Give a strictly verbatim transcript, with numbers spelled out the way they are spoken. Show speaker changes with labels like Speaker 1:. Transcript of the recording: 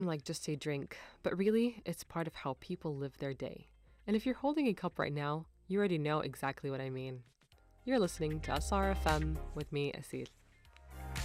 Speaker 1: like just say drink, but really, it's part of how people live their day. And if you're holding a cup right now, you already know exactly what I mean. You're listening to S R F M with me, Asid.